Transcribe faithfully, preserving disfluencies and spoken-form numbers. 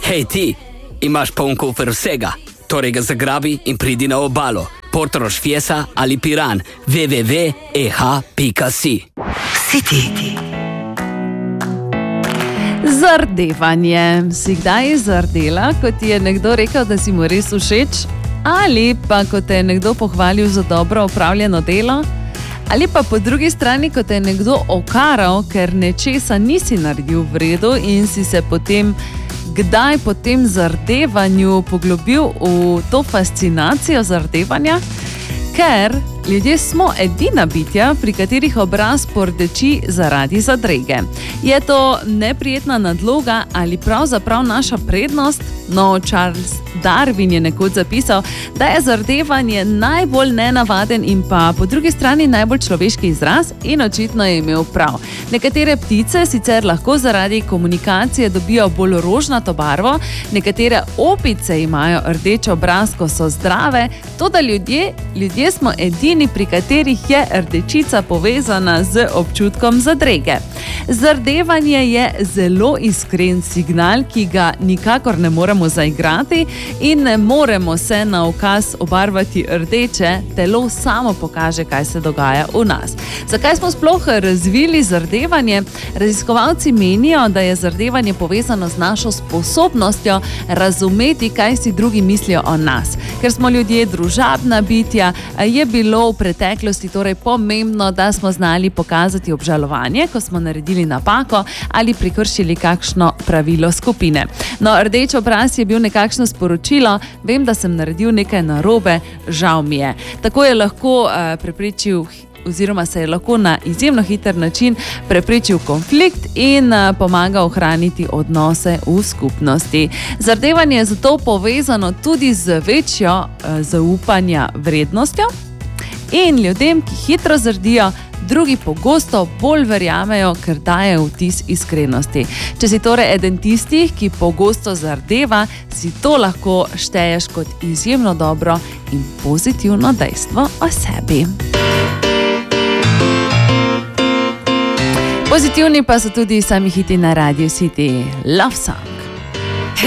Hej ti, imaš poln kufer vsega, torej ga zagrabi in pridi na obalo. Portorož, Fiesa ali Piran, w w w pika e h pika si. City. Zardevanje. Si kdaj zardela, ko ti je nekdo rekel, da si mu res všeč? Ali pa, ko te je nekdo pohvalil za dobro opravljeno delo? Ali pa po drugi strani, ko te je nekdo okaral, ker nečesa nisi naredil v redu in si se potem kdaj po tem zardevanju poglobil v to fascinacijo zardevanja? Ker ljudje smo edina bitja, pri katerih obraz pordeči zaradi zadrege. Je to neprijetna nadloga ali pravzaprav naša prednost? No, Charles Darwin je nekoč zapisal, da je zardevanje najbolj nenavaden in pa po drugi strani najbolj človeški izraz in očitno je imel prav. Nekatere ptice sicer lahko zaradi komunikacije dobijo bolj rožnato barvo, nekatere opice imajo rdeč obraz, ko so zdrave, toda ljudje, ljudje smo edini, pri katerih je rdečica povezana z občutkom zadrege. Zardevanje je zelo iskren signal, ki ga nikakor ne moremo zaigrati in ne moremo se na ukaz obarvati rdeče, telo samo pokaže, kaj se dogaja v nas. Zakaj smo sploh razvili zardevanje? Raziskovalci menijo, da je zardevanje povezano z našo sposobnostjo razumeti, kaj si drugi mislijo o nas. Ker smo ljudje družabna bitja, je bilo v preteklosti torej pomembno, da smo znali pokazati obžalovanje, ko smo naredili napako ali prekršili kakšno pravilo skupine. No, rdeč obraz je bil nekakšno sporočilo, vem, da sem naredil nekaj narobe, žal mi je. Tako je lahko uh, preprečil oziroma se je lahko na izjemno hiter način preprečil konflikt in uh, pomagal ohraniti odnose v skupnosti. Zardevanje je zato povezano tudi z večjo uh, zaupanja vrednostjo in ljudem, ki hitro zardijo, drugi pogosto bolj verjamejo, ker daje vtis iskrenosti. Če si torej eden tistih, ki pogosto zardeva, si to lahko šteješ kot izjemno dobro in pozitivno dejstvo o sebi. Pozitivni pa so tudi sami hiti na Radio City. Love Song.